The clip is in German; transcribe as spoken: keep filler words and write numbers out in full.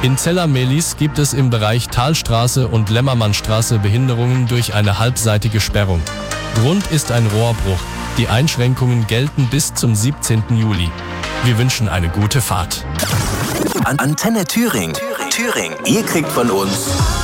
In Zella-Mehlis gibt es im Bereich Talstraße und Lämmermannstraße Behinderungen durch eine halbseitige Sperrung. Grund ist ein Rohrbruch. Die Einschränkungen gelten bis zum siebzehnten Juli. Wir wünschen eine gute Fahrt. Antenne Thüringen. Thüringen. Ihr kriegt von uns